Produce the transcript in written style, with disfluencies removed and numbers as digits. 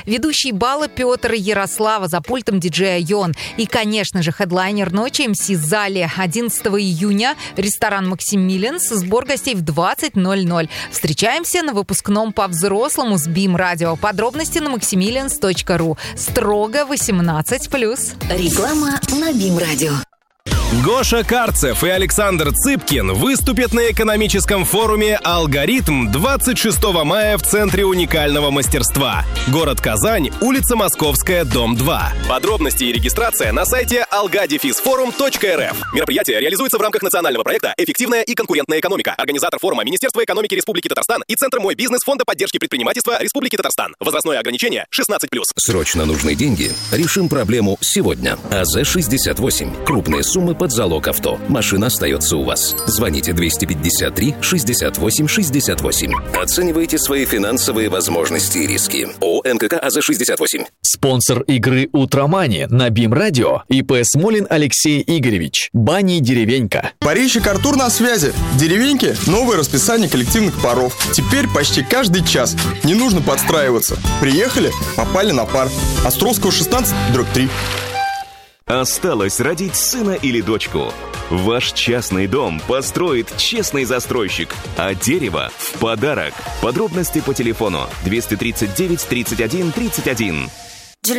ведущий бала Петр и Ярослава, за пультом диджея Йон. И, конечно же, хедлайнер ночи МС Зали. 11 июня ресторан «Максимилианс», сбор гостей в 20:00. Встречаемся на выпускном по-взрослому с БИМ Радио. Подробности на maximilians.ru. Строго 18+. Реклама на БИМ Радио. Гоша Карцев и Александр Цыпкин выступят на экономическом форуме «Алгоритм» 26 мая в Центре уникального мастерства. Город Казань, улица Московская, дом 2. Подробности и регистрация на сайте alga-forum.rf. Мероприятие реализуется в рамках национального проекта «Эффективная и конкурентная экономика». Организатор форума — Министерство экономики Республики Татарстан и Центр «Мой бизнес» Фонда поддержки предпринимательства Республики Татарстан. Возрастное ограничение 16+. Срочно нужны деньги? Решим проблему сегодня. АЗ-68. Крупные суммы под залог авто. Машина остается у вас. Звоните 253 68 68. Оценивайте свои финансовые возможности и риски. ООО НКК АЗ-68. Спонсор игры «Утромани» на БИМ Радио. ИП Смолин Алексей Игоревич. Бани «Деревенька». Парильщик Артур на связи. В «Деревеньке» новое расписание коллективных паров. Теперь почти каждый час. Не нужно подстраиваться. Приехали, попали на пар. Островского 16/3. Осталось родить сына или дочку. Ваш частный дом построит честный застройщик, а дерево в подарок. Подробности по телефону 239 31 31.